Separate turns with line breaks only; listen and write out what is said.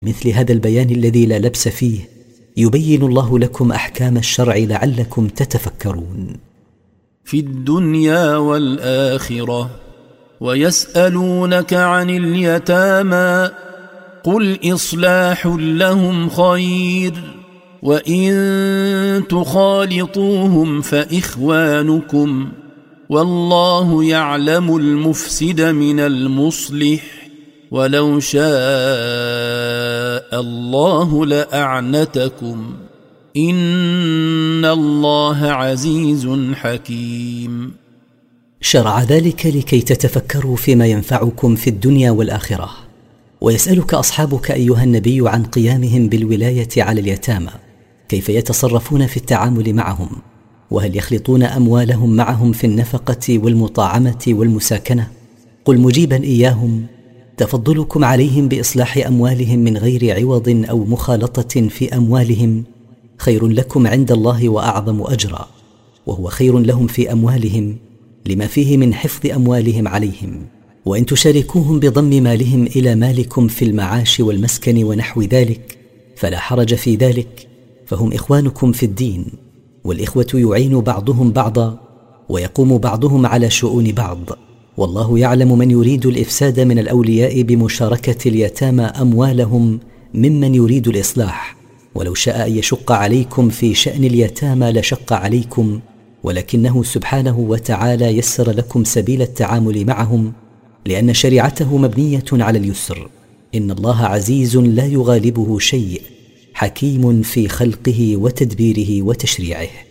مثل هذا البيان الذي لا لبس فيه يبين الله لكم أحكام الشرع لعلكم تتفكرون.
في الدنيا والآخرة. ويسألونك عن اليتامى قل إصلاح لهم خير وإن تخالطوهم فإخوانكم والله يعلم المفسد من المصلح ولو شاء الله لأعنتكم إن الله عزيز حكيم.
شرع ذلك لكي تتفكروا فيما ينفعكم في الدنيا والآخرة. ويسألك أصحابك أيها النبي عن قيامهم بالولاية على اليتامى، كيف يتصرفون في التعامل معهم، وهل يخلطون أموالهم معهم في النفقة والمطاعمة والمساكنة؟ قل مجيبا إياهم: تفضلكم عليهم بإصلاح أموالهم من غير عوض أو مخالطة في أموالهم خير لكم عند الله وأعظم أجرا، وهو خير لهم في أموالهم لما فيه من حفظ أموالهم عليهم. وإن تشاركوهم بضم مالهم إلى مالكم في المعاش والمسكن ونحو ذلك فلا حرج في ذلك، فهم إخوانكم في الدين، والإخوة يعين بعضهم بعضا ويقوم بعضهم على شؤون بعض. والله يعلم من يريد الإفساد من الأولياء بمشاركة اليتامى أموالهم ممن يريد الإصلاح، ولو شاء أن يشق عليكم في شأن اليتامى لشق عليكم، ولكنه سبحانه وتعالى يسر لكم سبيل التعامل معهم، لأن شريعته مبنية على اليسر. إن الله عزيز لا يغالبه شيء، حكيم في خلقه وتدبيره وتشريعه.